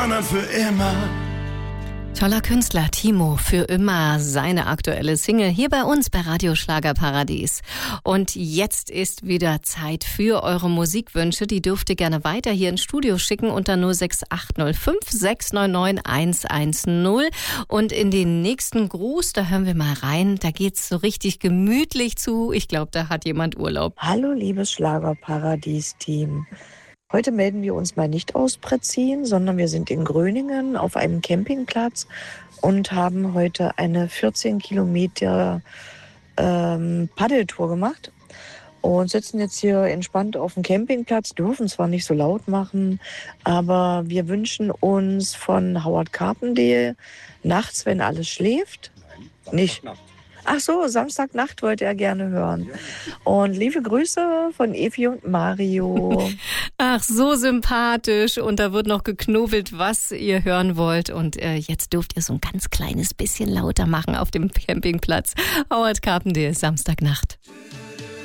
Sondern für immer. Toller Künstler, Timo, für immer seine aktuelle Single hier bei uns bei Radio Schlagerparadies. Und jetzt ist wieder Zeit für eure Musikwünsche. Die dürft ihr gerne weiter hier ins Studio schicken unter 06805 699 110. Und in den nächsten Gruß, da hören wir mal rein, da geht's so richtig gemütlich zu. Ich glaube, da hat jemand Urlaub. Hallo, liebes Schlagerparadies-Team. Heute melden wir uns mal nicht aus Pretzin, sondern wir sind in Gröningen auf einem Campingplatz und haben heute eine 14 Kilometer Paddeltour gemacht und sitzen jetzt hier entspannt auf dem Campingplatz, dürfen zwar nicht so laut machen, aber wir wünschen uns von Howard Carpendale nachts, wenn alles schläft, nicht. Ach so, Samstagnacht wollte er gerne hören. Und liebe Grüße von Evi und Mario. Ach, so sympathisch. Und da wird noch geknobelt, was ihr hören wollt. Und jetzt dürft ihr so ein ganz kleines bisschen lauter machen auf dem Campingplatz. Howard Carpendale, Samstagnacht.